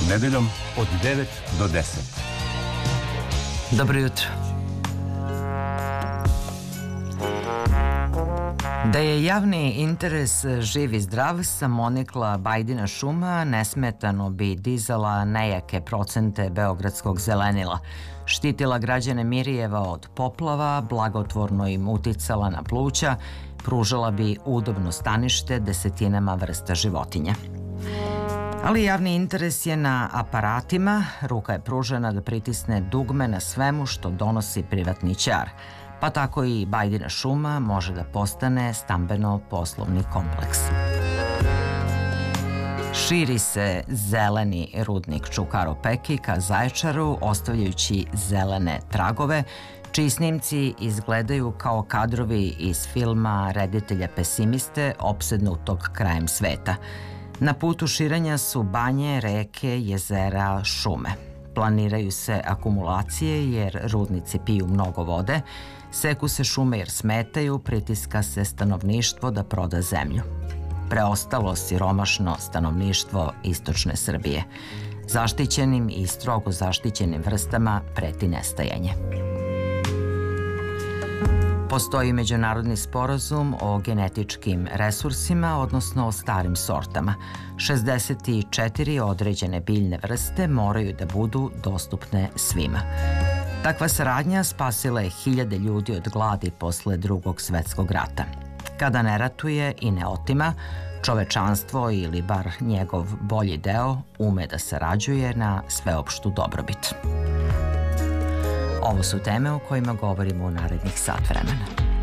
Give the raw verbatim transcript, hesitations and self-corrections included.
Nedeljom od devet do deset. Dobro jutro. Da je javni interes živ i zdrav, samonikla Bajdina šuma nesmetano bi dizala nejake procente beogradskog zelenila, štitila građane Mirijeva od poplava, blagotvorno im uticala na pluća, pružala bi udobno stanište desetinama vrsta životinja. Ali javni interes je na aparatima, ruka je pružena da pritisne dugme na svemu što donosi privatni ćar, pa tako i Bajdina šuma može da postane stambeno-poslovni kompleks. Širi se zeleni rudnik Čukaro Peki ka Zaječaru, ostavljajući zelene tragove, čiji snimci izgledaju kao kadrovi iz filma reditelja Pesimiste, opsednutog krajem sveta. Na putu širenja su banje, reke, jezera, šume. Planiraju se akumulacije jer rudnici piju mnogo vode, seku se šume jer smetaju, pritiska se stanovništvo da proda zemlju. Preostalo siromašno stanovništvo istočne Srbije. Zaštićenim i strogo zaštićenim vrstama preti nestajanje. Postoji međunarodni sporazum o genetičkim resursima, odnosno o starim sortama. šezdeset četiri određene biljne vrste moraju da budu dostupne svima. Takva saradnja spasila je hiljade ljudi od gladi posle Drugog svetskog rata. Kada ne ratuje i ne otima, čovečanstvo ili bar njegov bolji deo ume da sarađuje na sveopštu dobrobit. Ovo su teme o kojima govorimo u narednih sat vremena.